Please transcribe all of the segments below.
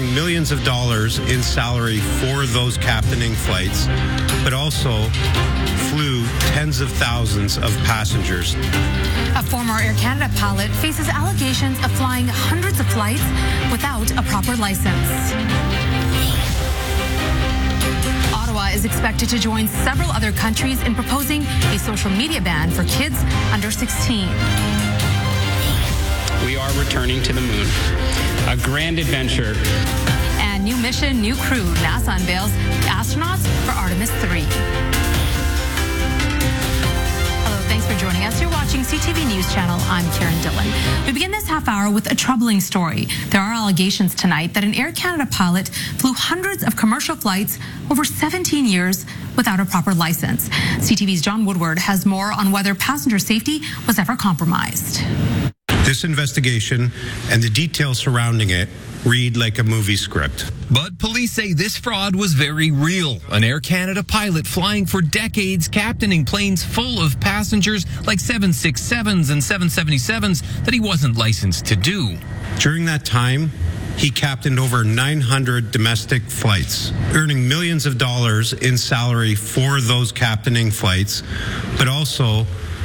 earning millions of dollars in salary for those captaining flights, but also flew tens of thousands of passengers. A former Air Canada pilot faces allegations of flying hundreds of flights without a proper license. Ottawa is expected to join several other countries in proposing a social media ban for kids under 16. We are returning to the moon. A grand adventure. And new mission, new crew. NASA unveils astronauts for Artemis 3. Hello, thanks for joining us. You're watching CTV News Channel. I'm Karen Dillon. We begin this half hour with a troubling story. There are allegations tonight that an Air Canada pilot flew hundreds of commercial flights over 17 years without a proper license. CTV's John Woodward has more on whether passenger safety was ever compromised. This investigation and the details surrounding it read like a movie script. But police say this fraud was very real. An Air Canada pilot flying for decades, captaining planes full of passengers like 767s and 777s that he wasn't licensed to do. During that time, he captained over 900 domestic flights, earning millions of dollars in salary for those captaining flights, but also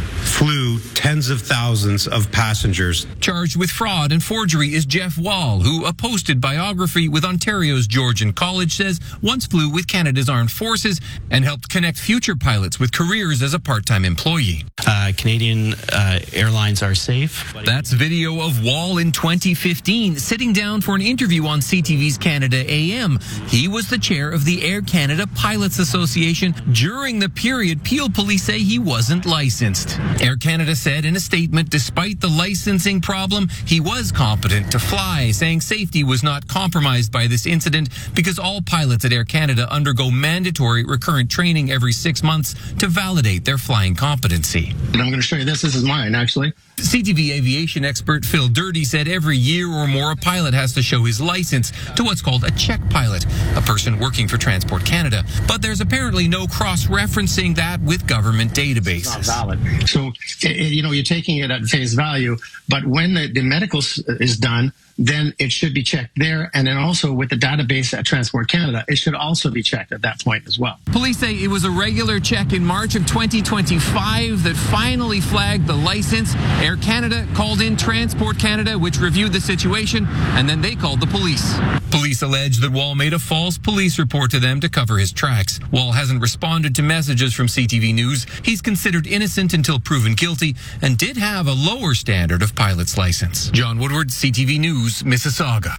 flew tens of thousands of passengers. Charged with fraud and forgery is Jeff Wall, who a posted biography with Ontario's Georgian College says once flew with Canada's Armed Forces and helped connect future pilots with careers as a part-time employee. Canadian airlines are safe. That's video of Wall in 2015 sitting down for an interview on CTV's Canada AM. He was the chair of the Air Canada Pilots Association during the period Peel police say he wasn't licensed. Air Canada said in a statement, despite the licensing problem, he was competent to fly, saying safety was not compromised by this incident because all pilots at Air Canada undergo mandatory recurrent training every 6 months to validate their flying competency. And I'm going to show you this. This is mine, actually. CTV aviation expert Phil Dirty said every year or more a pilot has to show his license to what's called a check pilot, a person working for Transport Canada. But there's apparently no cross-referencing that with government databases. It's not valid. So, you're taking it at face value, but when the medical is done, then it should be checked there. And then also with the database at Transport Canada, it should also be checked at that point as well. Police say it was a regular check in March of 2025 that finally flagged the license. Air Canada called in Transport Canada, which reviewed the situation, and then they called the police. Police allege that Wall made a false police report to them to cover his tracks. Wall hasn't responded to messages from CTV News. He's considered innocent until proven guilty and did have a lower standard of pilot's license. John Woodward, CTV News, Mississauga.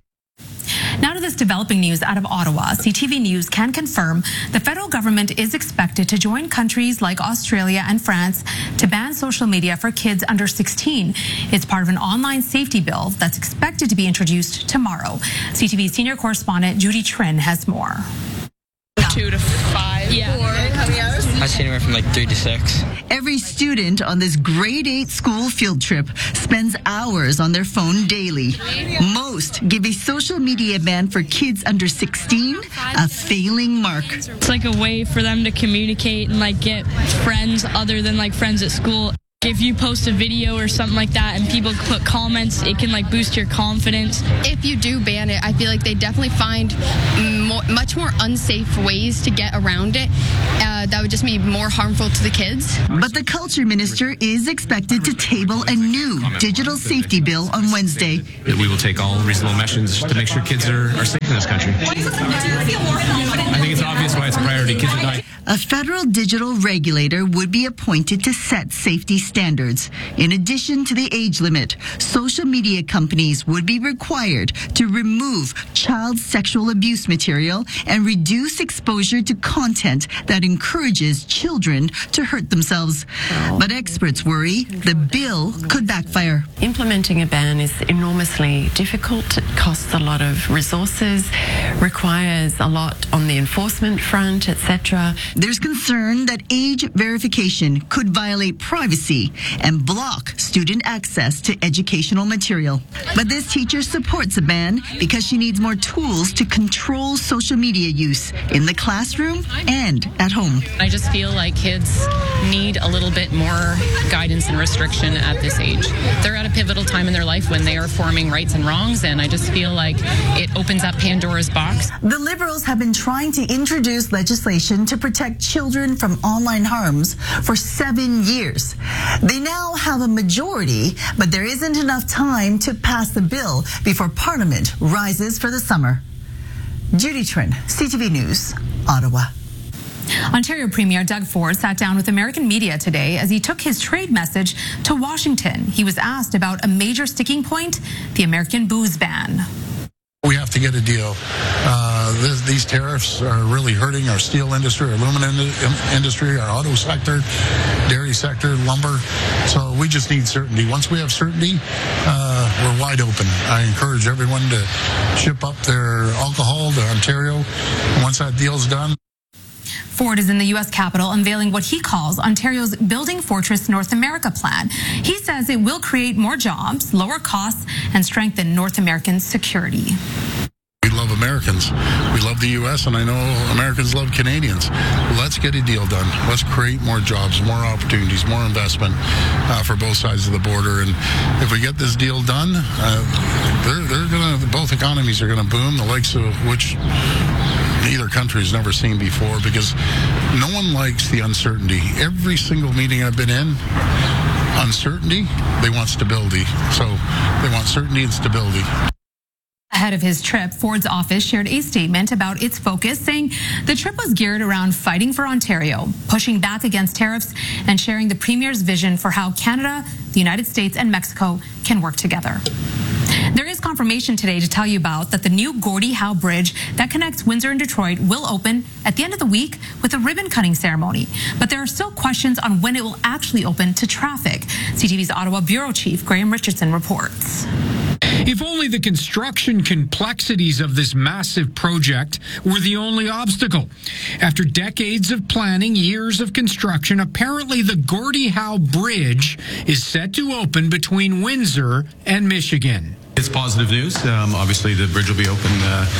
Now to this developing news out of Ottawa. CTV News can confirm the federal government is expected to join countries like Australia and France to ban social media for kids under 16. It's part of an online safety bill that's expected to be introduced tomorrow. CTV senior correspondent Judy Trin has more. 2 to 5. Yeah. 4. How many hours? I see anywhere from like 3 to 6. Every student on this grade 8 school field trip spends hours on their phone daily. Most give a social media ban for kids under 16 a failing mark. It's like a way for them to communicate and like get friends other than like friends at school. If you post a video or something like that and people put comments, it can like boost your confidence. If you do ban it, I feel like they definitely find much more unsafe ways to get around it. That would just be more harmful to the kids. But the culture minister is expected to table a new digital safety bill on Wednesday. We will take all reasonable measures to make sure kids are safe in this country. I think it's obvious why it's a priority. Kids are dying. A federal digital regulator would be appointed to set safety standards. In addition to the age limit, social media companies would be required to remove child sexual abuse material and reduce exposure to content that encourages children to hurt themselves. But experts worry the bill could backfire. Implementing a ban is enormously difficult. It costs a lot of resources, requires a lot on the enforcement front, etc. There's concern that age verification could violate privacy and block student access to educational material. But this teacher supports a ban because she needs more tools to control social media use in the classroom and at home. I just feel like kids need a little bit more guidance and restriction at this age. They're at a pivotal time in their life when they are forming rights and wrongs, and I just feel like it opens up Pandora's box. The Liberals have been trying to introduce legislation to protect children from online harms for 7 years. They now have a majority, but there isn't enough time to pass the bill before Parliament rises for the summer. Judy Trin, CTV News, Ottawa. Ontario Premier Doug Ford sat down with American media today as he took his trade message to Washington. He was asked about a major sticking point, the American booze ban. We have to get a deal. These tariffs are really hurting our steel industry, our aluminum industry, our auto sector, dairy sector, lumber. So we just need certainty. Once we have certainty, we're wide open. I encourage everyone to ship up their alcohol to Ontario. Once that deal's done. Ford is in the U.S. Capitol unveiling what he calls Ontario's Building Fortress North America plan. He says it will create more jobs, lower costs, and strengthen North American security. We love Americans. We love the U.S., and I know Americans love Canadians. Let's get a deal done. Let's create more jobs, more opportunities, more investment for both sides of the border. And if we get this deal done, both economies are going to boom, the likes of which either country has never seen before, because no one likes the uncertainty. Every single meeting I've been in, uncertainty, they want stability. So they want certainty and stability. Ahead of his trip, Ford's office shared a statement about its focus, saying the trip was geared around fighting for Ontario, pushing back against tariffs, and sharing the Premier's vision for how Canada, the United States, and Mexico can work together. There is confirmation today to tell you about that the new Gordie Howe Bridge that connects Windsor and Detroit will open at the end of the week with a ribbon-cutting ceremony. But there are still questions on when it will actually open to traffic. CTV's Ottawa Bureau Chief Graham Richardson reports. If only the construction complexities of this massive project were the only obstacle. After decades of planning, years of construction, apparently the Gordie Howe Bridge is set to open between Windsor and Michigan. It's positive news. Obviously, the bridge will be open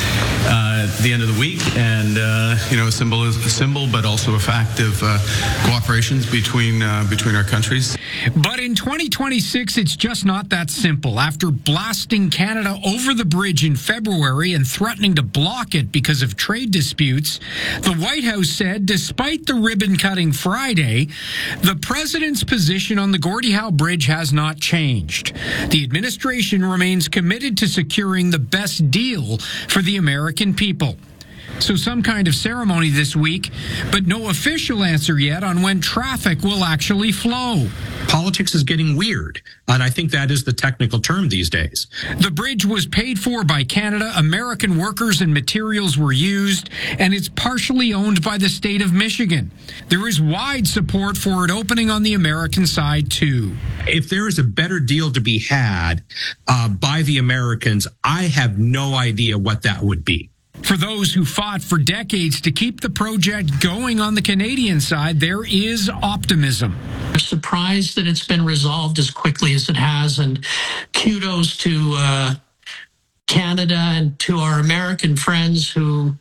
at the end of the week, and a symbol, but also a fact of cooperation between our countries. But in 2026, it's just not that simple. After blasting Canada over the bridge in February and threatening to block it because of trade disputes, the White House said, despite the ribbon-cutting Friday, the president's position on the Gordie Howe Bridge has not changed. The administration remains committed to securing the best deal for the American people. So some kind of ceremony this week, but no official answer yet on when traffic will actually flow. Politics is getting weird, and I think that is the technical term these days. The bridge was paid for by Canada, American workers and materials were used, and it's partially owned by the state of Michigan. There is wide support for it opening on the American side, too. If there is a better deal to be had by the Americans, I have no idea what that would be. For those who fought for decades to keep the project going on the Canadian side, there is optimism. We're surprised that it's been resolved as quickly as it has, and kudos to Canada and to our American friends the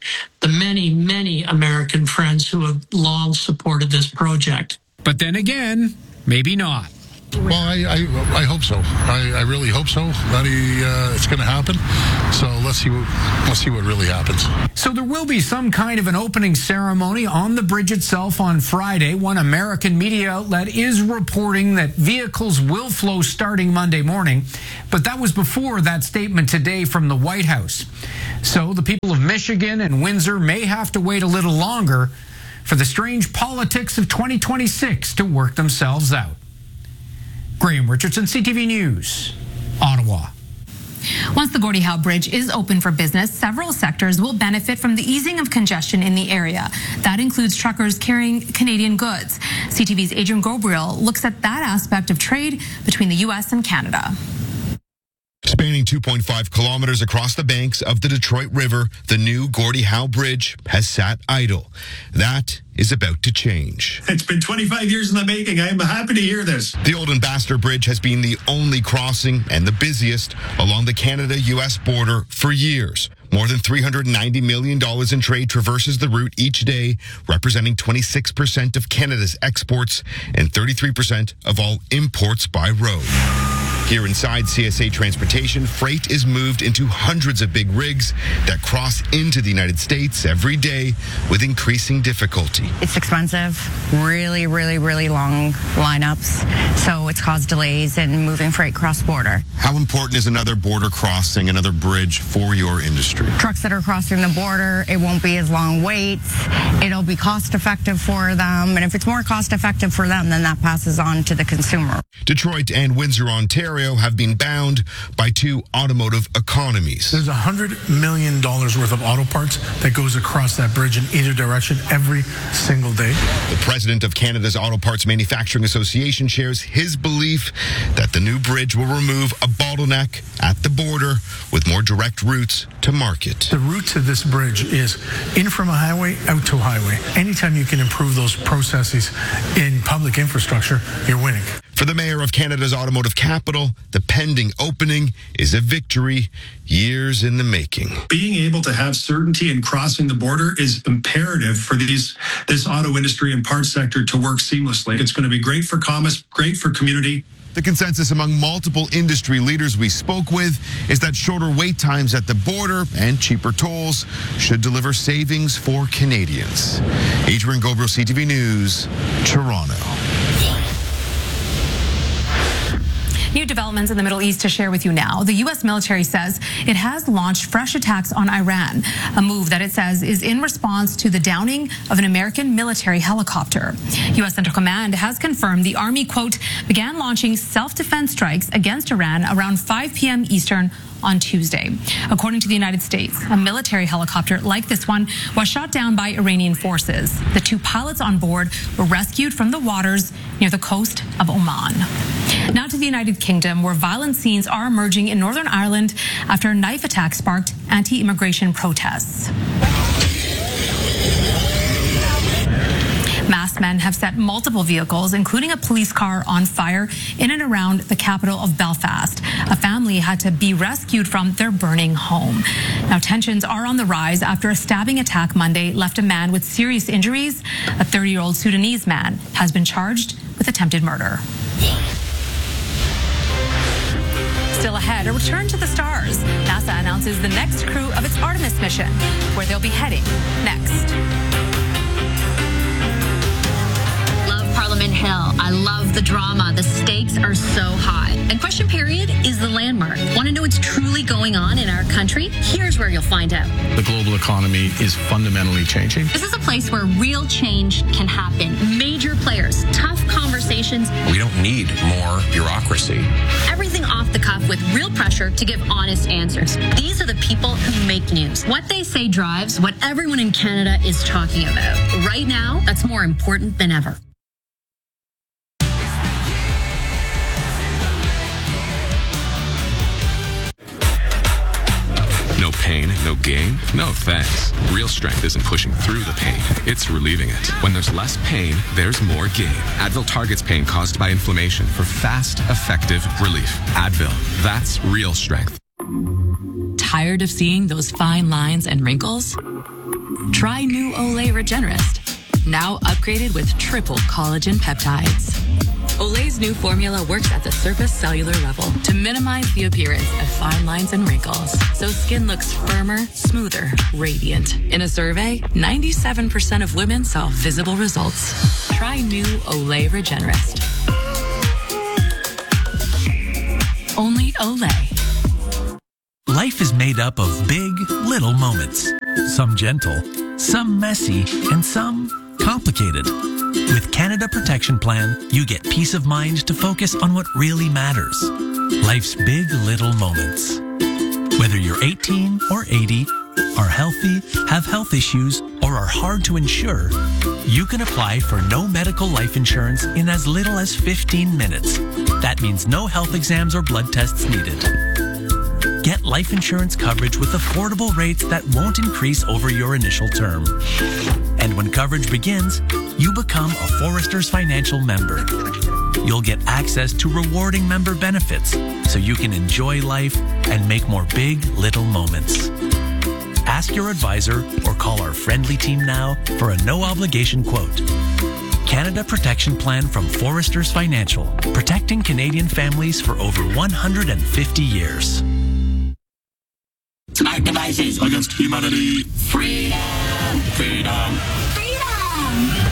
many American friends who have long supported this project. But then again, maybe not. Well, I hope so. I really hope so that it's going to happen. So let's see what really happens. So there will be some kind of an opening ceremony on the bridge itself on Friday. One American media outlet is reporting that vehicles will flow starting Monday morning, but that was before that statement today from the White House. So the people of Michigan and Windsor may have to wait a little longer for the strange politics of 2026 to work themselves out. Graham Richardson, CTV News, Ottawa. Once the Gordie Howe Bridge is open for business, several sectors will benefit from the easing of congestion in the area. That includes truckers carrying Canadian goods. CTV's Adrian Gabriel looks at that aspect of trade between the U.S. and Canada. Spain Spanning 2.5 kilometers across the banks of the Detroit River, the new Gordie Howe Bridge has sat idle. That is about to change. It's been 25 years in the making. I am happy to hear this. The old Ambassador Bridge has been the only crossing and the busiest along the Canada-U.S. border for years. More than $390 million in trade traverses the route each day, representing 26% of Canada's exports and 33% of all imports by road. Here inside CSA Transportation, freight is moved into hundreds of big rigs that cross into the United States every day with increasing difficulty. It's expensive, really, really, really long lineups, so it's caused delays in moving freight cross-border. How important is another border crossing, another bridge for your industry? Trucks that are crossing the border, it won't be as long waits. It'll be cost-effective for them, and if it's more cost-effective for them, then that passes on to the consumer. Detroit and Windsor, Ontario have been bound by two automotive economies. There's $100 million worth of auto parts that goes across that bridge in either direction every single day. The president of Canada's Auto Parts Manufacturing Association shares his belief that the new bridge will remove a bottleneck at the border with more direct routes to market. The route to this bridge is in from a highway, out to a highway. Anytime you can improve those processes in public infrastructure, you're winning. For the mayor of Canada's automotive capital, the pending opening is a victory years in the making. Being able to have certainty in crossing the border is imperative for this auto industry and parts sector to work seamlessly. It's going to be great for commerce, great for community. The consensus among multiple industry leaders we spoke with is that shorter wait times at the border and cheaper tolls should deliver savings for Canadians. Adrian Gobro, CTV News, Toronto. New developments in the Middle East to share with you now. The U.S. military says it has launched fresh attacks on Iran, a move that it says is in response to the downing of an American military helicopter. U.S. Central Command has confirmed the Army, quote, began launching self-defense strikes against Iran around 5 p.m. Eastern on Tuesday. According to the United States, a military helicopter like this one was shot down by Iranian forces. The two pilots on board were rescued from the waters near the coast of Oman. Now to the United Kingdom, where violent scenes are emerging in Northern Ireland after a knife attack sparked anti-immigration protests. Masked men have set multiple vehicles, including a police car, on fire in and around the capital of Belfast. A family had to be rescued from their burning home. Now, tensions are on the rise after a stabbing attack Monday left a man with serious injuries. A 30-year-old Sudanese man has been charged with attempted murder. Still ahead, a return to the stars. NASA announces the next crew of its Artemis mission, where they'll be heading next. Parliament Hill. I love the drama. The stakes are so high. And Question Period is the landmark. Want to know what's truly going on in our country? Here's where you'll find out. The global economy is fundamentally changing. This is a place where real change can happen. Major players, tough conversations. We don't need more bureaucracy. Everything off the cuff with real pressure to give honest answers. These are the people who make news. What they say drives what everyone in Canada is talking about. Right now, that's more important than ever. No pain, no gain? No thanks. Real strength isn't pushing through the pain. It's relieving it. When there's less pain, there's more gain. Advil targets pain caused by inflammation for fast, effective relief. Advil. That's real strength. Tired of seeing those fine lines and wrinkles? Try new Olay Regenerist. Now upgraded with triple collagen peptides. Olay's new formula works at the surface cellular level to minimize the appearance of fine lines and wrinkles, so skin looks firmer, smoother, radiant. In a survey, 97% of women saw visible results. Try new Olay Regenerist. Only Olay. Life is made up of big, little moments. Some gentle, some messy, and some complicated. With Canada Protection Plan, you get peace of mind to focus on what really matters. Life's big, little moments. Whether you're 18 or 80, are healthy, have health issues, or are hard to insure, you can apply for no medical life insurance in as little as 15 minutes. That means no health exams or blood tests needed. Get life insurance coverage with affordable rates that won't increase over your initial term. And when coverage begins, you become a Foresters Financial member. You'll get access to rewarding member benefits so you can enjoy life and make more big, little moments. Ask your advisor or call our friendly team now for a no-obligation quote. Canada Protection Plan from Foresters Financial, protecting Canadian families for over 150 years. Smart devices against humanity. Freedom! Freedom! Freedom!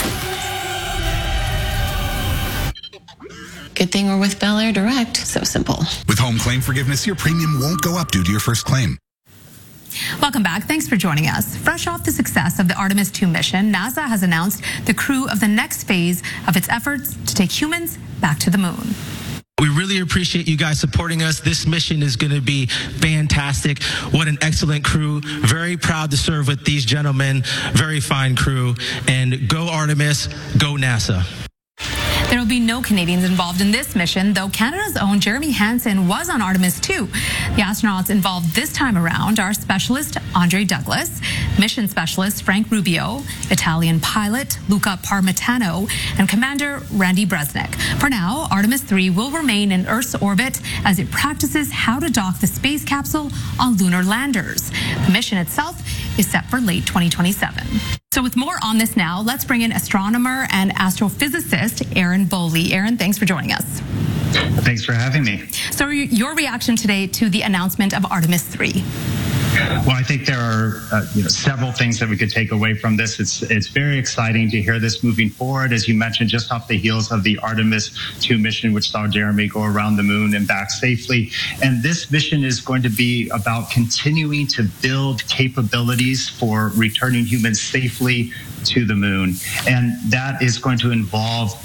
Good thing we're with Bel Air Direct. So simple. With home claim forgiveness, your premium won't go up due to your first claim. Welcome back. Thanks for joining us. Fresh off the success of the Artemis 2 mission, NASA has announced the crew of the next phase of its efforts to take humans back to the moon. We really appreciate you guys supporting us. This mission is going to be fantastic. What an excellent crew. Very proud to serve with these gentlemen. Very fine crew. And go Artemis, go NASA. There will be no Canadians involved in this mission, though Canada's own Jeremy Hansen was on Artemis 2. The astronauts involved this time around are specialist Andre Douglas, mission specialist Frank Rubio, Italian pilot Luca Parmitano, and Commander Randy Bresnik. For now, Artemis 3 will remain in Earth's orbit as it practices how to dock the space capsule on lunar landers. The mission itself is set for late 2027. So with more on this now, let's bring in astronomer and astrophysicist Aaron Boley. Aaron, thanks for joining us. Thanks for having me. So your reaction today to the announcement of Artemis 3? Well, I think there are several things that we could take away from this. It's very exciting to hear this moving forward, as you mentioned, just off the heels of the Artemis 2 mission, which saw Jeremy go around the moon and back safely. And this mission is going to be about continuing to build capabilities for returning humans safely to the moon. And that is going to involve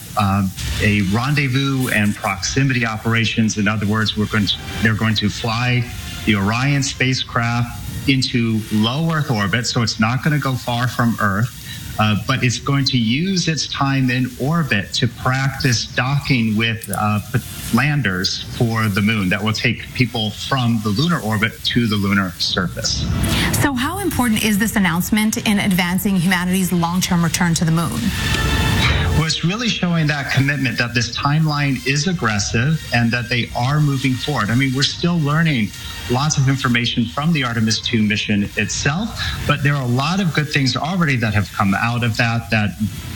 a rendezvous and proximity operations. In other words, they're going to fly the Orion spacecraft into low Earth orbit, so it's not going to go far from Earth, but it's going to use its time in orbit to practice docking with landers for the moon that will take people from the lunar orbit to the lunar surface. So how important is this announcement in advancing humanity's long-term return to the moon? Well, it's really showing that commitment that this timeline is aggressive and that they are moving forward. I mean, we're still learning lots of information from the Artemis 2 mission itself, but there are a lot of good things already that have come out of that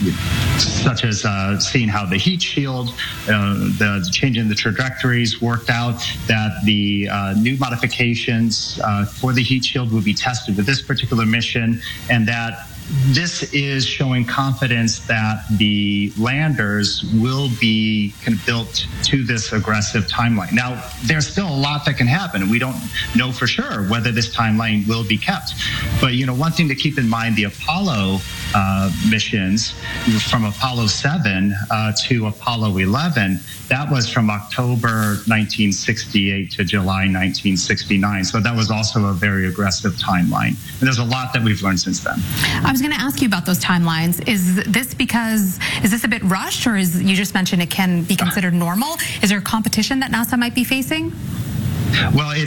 such as seeing how the heat shield, the change in the trajectories worked out, that the new modifications for the heat shield will be tested with this particular mission, and that this is showing confidence that the landers will be kind of built to this aggressive timeline. Now, there's still a lot that can happen. We don't know for sure whether this timeline will be kept. But, one thing to keep in mind, the Apollo missions from Apollo 7 to Apollo 11, that was from October 1968 to July 1969. So that was also a very aggressive timeline. And there's a lot that we've learned since then. I was going to ask you about those timelines. Is this a bit rushed, or you just mentioned it can be considered normal? Is there a competition that NASA might be facing? Well, it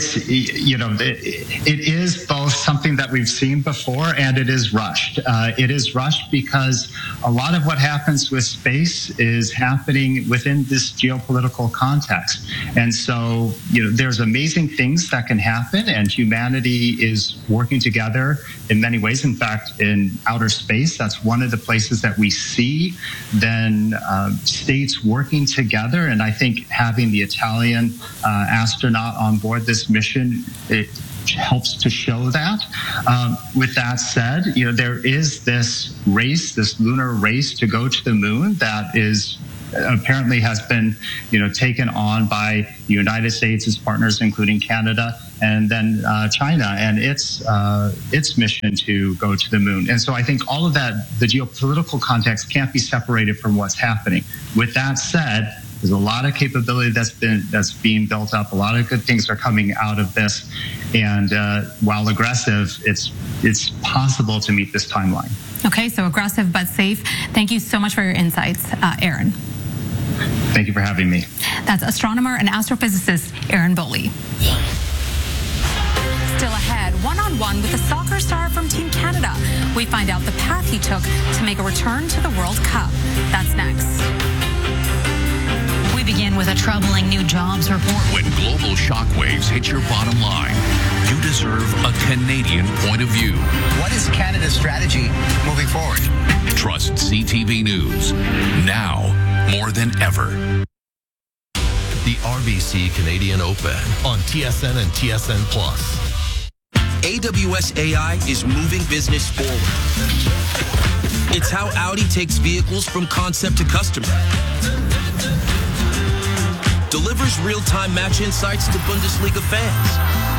is both something that we've seen before and it is rushed. It is rushed because a lot of what happens with space is happening within this geopolitical context. And so, there's amazing things that can happen, and humanity is working together in many ways. In fact, in outer space, that's one of the places that we see then states working together. And I think having the Italian astronaut on board this mission, it helps to show that. With that said, there is this race, this lunar race to go to the moon that is apparently has been, taken on by the United States, its partners, including Canada, and then China and its mission to go to the moon. And so I think all of that, the geopolitical context can't be separated from what's happening. With that said, there's a lot of capability that's being built up. A lot of good things are coming out of this, and while aggressive, it's possible to meet this timeline. Okay, so aggressive but safe. Thank you so much for your insights, Aaron. Thank you for having me. That's astronomer and astrophysicist Aaron Boley. one-on-one with a soccer star from Team Canada. We find out the path he took to make a return to the World Cup. That's next. We begin with a troubling new jobs report. When global shockwaves hit your bottom line, you deserve a Canadian point of view. What is Canada's strategy moving forward? Trust CTV News now more than ever. The RBC Canadian Open on TSN and TSN Plus. AWS AI is moving business forward. It's how Audi takes vehicles from concept to customer. Delivers real-time match insights to Bundesliga fans.